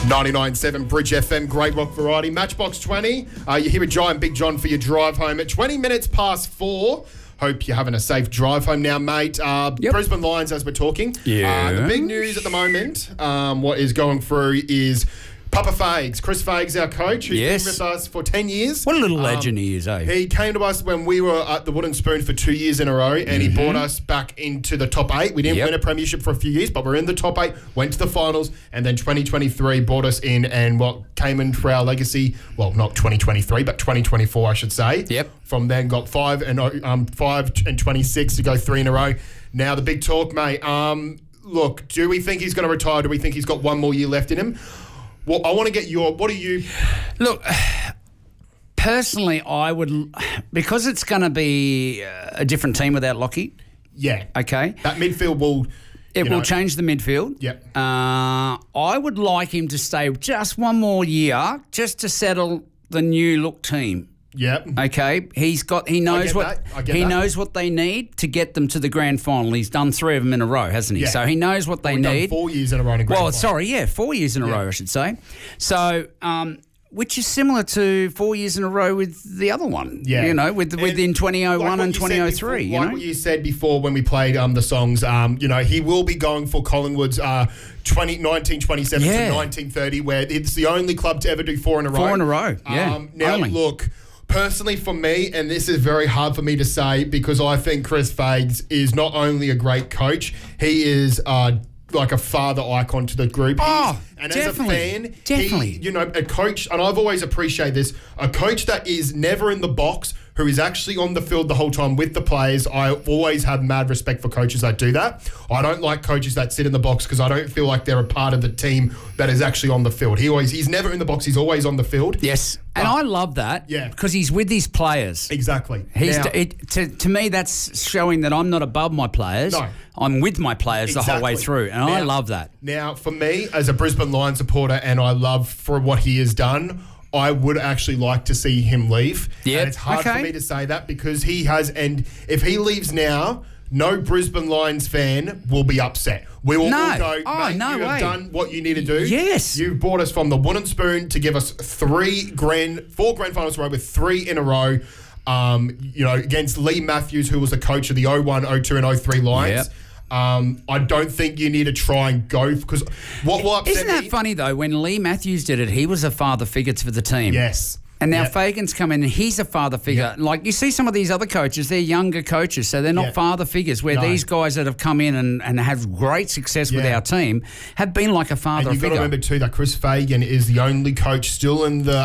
99.7 Bridge FM, Great Rock Variety. Matchbox 20. You're here with Jai and Big John for your drive home at 20 minutes past 4. Hope you're having a safe drive home now, mate. Brisbane Lions, as we're talking. Yeah. The big news at the moment, what is going through is Papa Fags. Chris Fags, our coach, who's been with us for 10 years. What a little legend he is, eh? He came to us when we were at the Wooden Spoon for 2 years in a row, and he brought us back into the top 8. We didn't win a premiership for a few years, but we're in the top 8, went to the finals, and then 2023 brought us in, and what came in for our legacy, well, not 2023, but 2024, I should say. Yep. From then got 5 and 26 to go 3 in a row. Now the big talk, mate. Look, do we think he's going to retire? Do we think he's got one more year left in him? Well, I want to get what do you... Look, personally, I would... Because it's going to be a different team without Lockie. Yeah. Okay. That midfield will... It will change the midfield. Yep. I would like him to stay just one more year just to settle the new look team. Yep. Okay, he knows what they need to get them to the grand final. He's done 3 of them in a row, hasn't he? Yeah. So he knows what they need. Done 4 years in a row in a grand final. 4 years in a row, I should say. So, which is similar to 4 years in a row with the other one. Yeah. You know, within 2001 and 2003. Like what you said before when we played the songs, he will be going for Collingwood's 1927 to 1930, where it's the only club to ever do 4 in a row. 4 in a row, Now, look... Personally, for me, and this is very hard for me to say because I think Chris Fags is not only a great coach, he is like a father icon to the group. And as a fan, a coach, and I've always appreciated this, a coach that is never in the box, who is actually on the field the whole time with the players. I always have mad respect for coaches that do that. I don't like coaches that sit in the box because I don't feel like they're a part of the team that is actually on the field. He's never in the box. He's always on the field. Yes. And I love that. Yeah. Because he's with his players. Exactly. To me, that's showing that I'm not above my players. No. I'm with my players the whole way through. And I love that. Now, for me, as a Brisbane Lions supporter, and I love for what he has done, I would actually like to see him leave. Yeah, and it's hard for me to say that because he has, and if he leaves now, no Brisbane Lions fan will be upset. We will all go, mate, you have done what you need to do. Yes. You brought us from the Wooden Spoon to give us 4 grand finals in a row with 3 in a row, against Lee Matthews, who was the coach of the 01, 02 and 03 Lions. Yep. I don't think you need to try and go because what will upset Isn't that funny though? When Lee Matthews did it, he was a father figure for the team. Yes. And now Fagan's come in and he's a father figure. Yep. Like you see some of these other coaches, they're younger coaches, so they're not father figures, where these guys that have come in and have great success with our team have been like a father figure. And you've got to remember too that Chris Fagan is the only coach still in the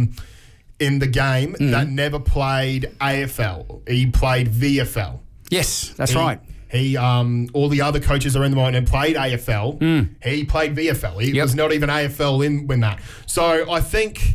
game that never played AFL. He played VFL. Yes, that's right. He, all the other coaches are in the moment and played AFL. He played VFL. He was not even AFL in that. So I think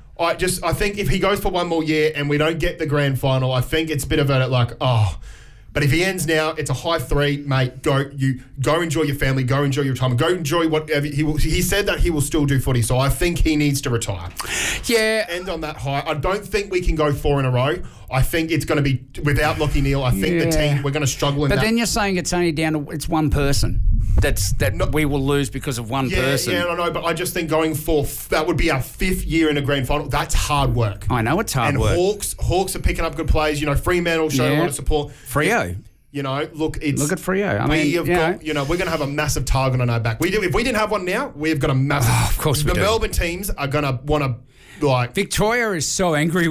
if he goes for one more year and we don't get the grand final, I think it's a bit of a But if he ends now, it's a high 3, mate. Go enjoy your family. Go enjoy your time. Go enjoy whatever he said that he will still do footy. So I think he needs to retire. Yeah. End on that high. I don't think we can go 4 in a row. I think it's going to be without Lockie Neal. I think the team we're going to struggle in that. But then you're saying it's only down to it's one person. We will lose because of one person. Yeah, I know, but I just think going that would be our 5th year in a grand final. That's hard work. I know it's hard work. And Hawks are picking up good players. Fremantle showing a lot of support. Freo. Look at Freo. We're going to have a massive target on our back. If we didn't have one now, we've got a massive. Of course we do. The Melbourne teams are going to want to Victoria is so angry